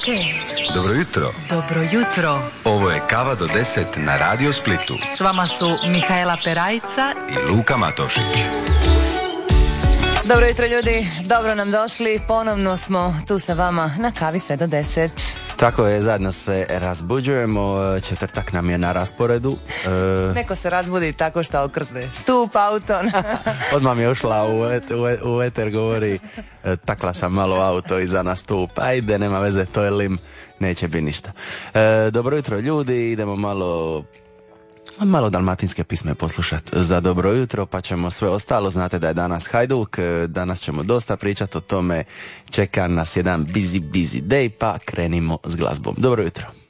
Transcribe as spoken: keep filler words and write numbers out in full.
Dobro jutro. Dobro jutro. Ovo je Kava do deset na Radio Splitu. S vama su Mihaela Perajca i Luka Matošić. Dobro jutro ljudi, dobro nam došli. Ponovno smo tu sa vama na kavi sve do deset. Tako je, zajedno se razbuđujemo, četvrtak nam je na rasporedu. E... Neko se razbudi tako što okrzne stup, auto. Odmah mi je ušla u, et, u, et, u eter, govori, e, takla sam malo auto iza na stup, ajde, nema veze, to je lim, neće biti ništa. E, dobro jutro ljudi, idemo malo... Malo dalmatinske pisme poslušati za dobro jutro, pa ćemo sve ostalo. Znate da je danas Hajduk, danas ćemo dosta pričati o tome, čeka nas jedan busy, busy day, pa krenimo s glazbom. Dobro jutro.